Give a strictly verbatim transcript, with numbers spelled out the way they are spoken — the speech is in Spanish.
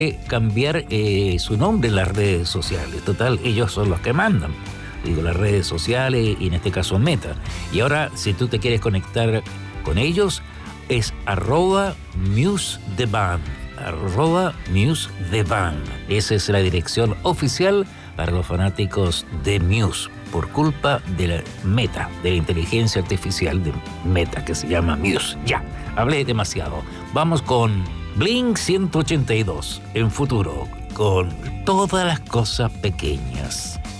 cambiar eh, su nombre en las redes sociales. Total, ellos son los que mandan. Digo, las redes sociales y en este caso Meta. Y ahora, si tú te quieres conectar con ellos, es arroba MuseTheBand. Arroba MuseTheBand. Esa es la dirección oficial para los fanáticos de Muse, por culpa de la Meta, de la inteligencia artificial de Meta, que se llama Muse. Ya, hablé demasiado. Vamos con Blink ciento ochenta y dos en Futuro, con todas las cosas pequeñas.